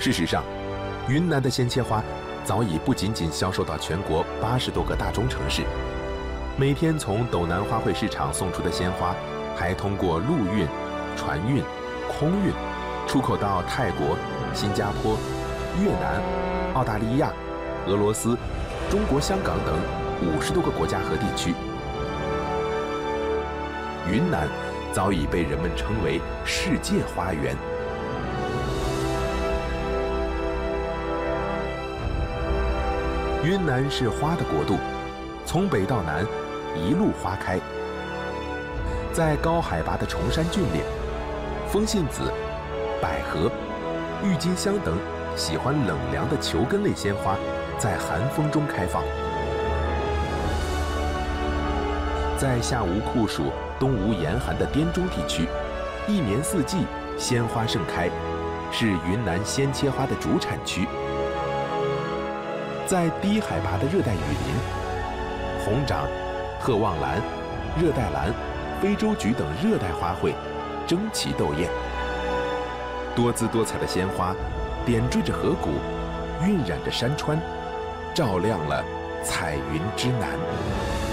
事实上，云南的鲜切花早已不仅仅销售到全国80多个大中城市，每天从斗南花卉市场送出的鲜花，还通过陆运、船运、空运出口到泰国、新加坡、越南、澳大利亚、俄罗斯、中国香港等50多个国家和地区。云南早已被人们称为世界花园。云南是花的国度，从北到南一路花开。在高海拔的崇山峻岭，风信子、百合、郁金香等喜欢冷凉的球根类鲜花在寒风中开放。在夏无酷暑、冬无严寒的滇中地区，一年四季鲜花盛开，是云南鲜切花的主产区。在低海拔的热带雨林，红掌、鹤望兰、热带兰、非洲菊等热带花卉争奇斗艳，多姿多彩的鲜花点缀着河谷，晕染着山川，照亮了彩云之南。